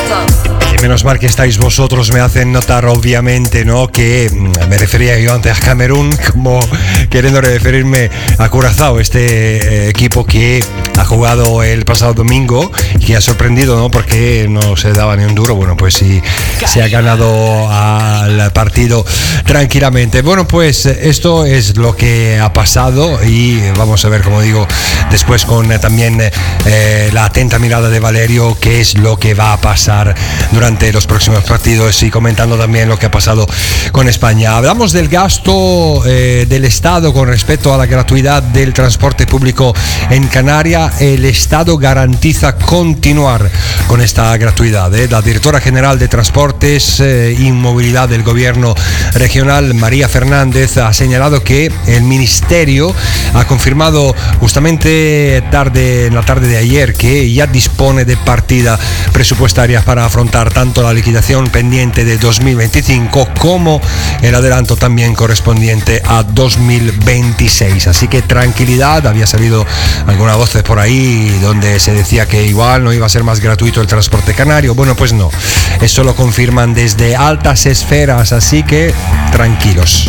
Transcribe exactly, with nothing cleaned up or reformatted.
Y menos mal que estáis vosotros, me hacen notar obviamente, ¿no? Que me refería yo antes a Camerún como queriendo referirme a Curazao, este eh, equipo que ha jugado el pasado domingo y que ha sorprendido, ¿no? Porque no se daba ni un duro. Bueno, pues sí, se ha ganado al partido tranquilamente. Bueno, pues esto es lo que ha pasado y vamos a ver, como digo, después con eh, también eh, la atenta mirada de Valerio, qué es lo que va a pasar durante los próximos partidos y comentando también lo que ha pasado con España. Hablamos del gasto eh, del Estado con respecto a la gratuidad del transporte público en Canarias. El Estado garantiza continuar con esta gratuidad. ¿eh? La directora general de Transportes eh, y Movilidad del Gobierno Regional, María Fernández, ha señalado que el Ministerio ha confirmado justamente tarde, en la tarde de ayer que ya dispone de partida presupuestaria para afrontar tanto la liquidación pendiente de dos mil veinticinco como el adelanto también correspondiente a dos mil veintiséis. Así que tranquilidad, había salido alguna voz por ahí donde se decía que igual no iba a ser más gratuito el transporte canario. Bueno, pues no, eso lo confirman desde altas esferas, así que tranquilos.